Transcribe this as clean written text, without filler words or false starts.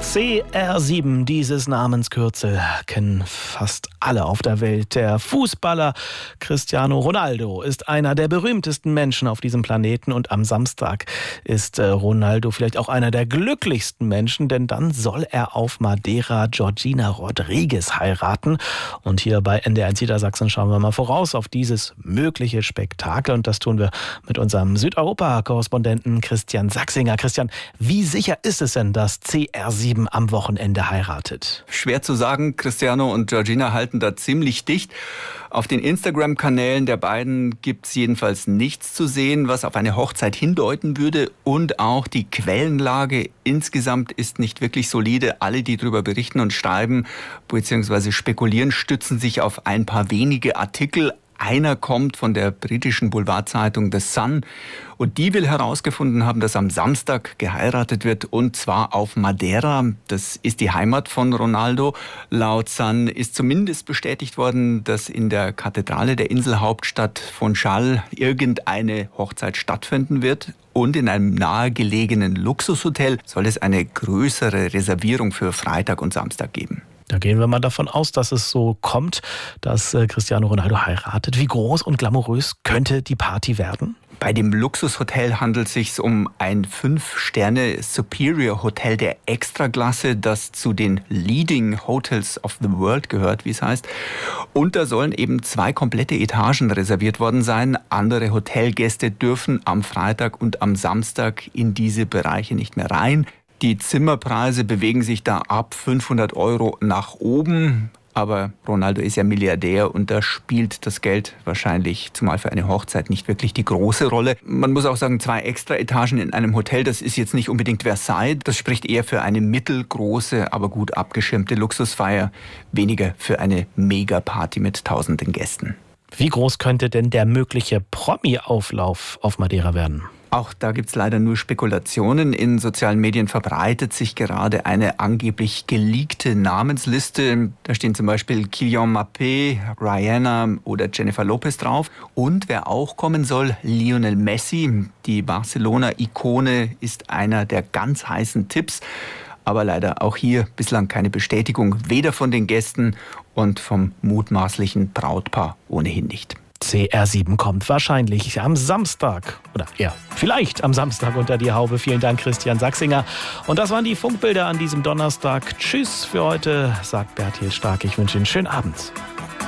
CR7, dieses Namenskürzel kennen fast alle auf der Welt. Der Fußballer Cristiano Ronaldo ist einer der berühmtesten Menschen auf diesem Planeten und am Samstag ist Ronaldo vielleicht auch einer der glücklichsten Menschen, denn dann soll er auf Madeira Georgina Rodriguez heiraten. Und hier bei NDR1 Niedersachsen schauen wir mal voraus auf dieses mögliche Spektakel und das tun wir mit unserem Südeuropa-Korrespondenten Christian Sachsinger. Christian, wie sicher ist es denn, dass CR7 am Wochenende heiratet? Schwer zu sagen. Cristiano und Georgina halten da ziemlich dicht. Auf den Instagram-Kanälen der beiden gibt es jedenfalls nichts zu sehen, was auf eine Hochzeit hindeuten würde. Und auch die Quellenlage insgesamt ist nicht wirklich solide. Alle, die darüber berichten und schreiben bzw. spekulieren, stützen sich auf ein paar wenige Artikel. Einer kommt von der britischen Boulevardzeitung The Sun und die will herausgefunden haben, dass am Samstag geheiratet wird und zwar auf Madeira. Das ist die Heimat von Ronaldo. Laut Sun ist zumindest bestätigt worden, dass in der Kathedrale der Inselhauptstadt Funchal irgendeine Hochzeit stattfinden wird. Und in einem nahegelegenen Luxushotel soll es eine größere Reservierung für Freitag und Samstag geben. Da gehen wir mal davon aus, dass es so kommt, dass Cristiano Ronaldo heiratet. Wie groß und glamourös könnte die Party werden? Bei dem Luxushotel handelt es sich um ein 5-Sterne-Superior-Hotel der Extraklasse, das zu den Leading Hotels of the World gehört, wie es heißt. Und da sollen eben 2 komplette Etagen reserviert worden sein. Andere Hotelgäste dürfen am Freitag und am Samstag in diese Bereiche nicht mehr rein. Die Zimmerpreise bewegen sich da ab 500 € nach oben. Aber Ronaldo ist ja Milliardär und da spielt das Geld wahrscheinlich, zumal für eine Hochzeit, nicht wirklich die große Rolle. Man muss auch sagen, 2 extra Etagen in einem Hotel, das ist jetzt nicht unbedingt Versailles. Das spricht eher für eine mittelgroße, aber gut abgeschirmte Luxusfeier, weniger für eine Megaparty mit tausenden Gästen. Wie groß könnte denn der mögliche Promi-Auflauf auf Madeira werden? Auch da gibt's leider nur Spekulationen. In sozialen Medien verbreitet sich gerade eine angeblich geleakte Namensliste. Da stehen zum Beispiel Kylian Mbappé, Rihanna oder Jennifer Lopez drauf. Und wer auch kommen soll, Lionel Messi. Die Barcelona-Ikone ist einer der ganz heißen Tipps. Aber leider auch hier bislang keine Bestätigung, weder von den Gästen und vom mutmaßlichen Brautpaar ohnehin nicht. CR7 kommt wahrscheinlich am Samstag oder eher vielleicht am Samstag unter die Haube. Vielen Dank, Christian Sachsinger. Und das waren die Funkbilder an diesem Donnerstag. Tschüss für heute, sagt Bertil Stark. Ich wünsche Ihnen einen schönen Abend.